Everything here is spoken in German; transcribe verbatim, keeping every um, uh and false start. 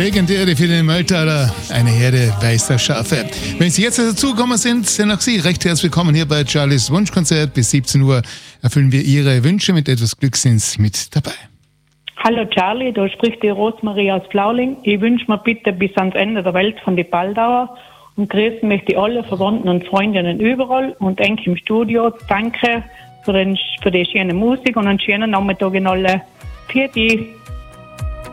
legendäre für den Mülltaler, eine Herde weißer Schafe. Wenn Sie jetzt dazugekommen sind, sind auch Sie recht herzlich willkommen hier bei Charlies Wunschkonzert. Bis siebzehn Uhr erfüllen wir Ihre Wünsche. Mit etwas Glück sind Sie mit dabei. Hallo Charlie, da spricht die Rosmarie aus Flauling. Ich wünsche mir bitte bis ans Ende der Welt von die Baldauer und grüßen möchte ich alle Verwandten und Freundinnen überall und Enke im Studio. Danke für, den, für die schöne Musik und einen schönen Nachmittag in alle. Für die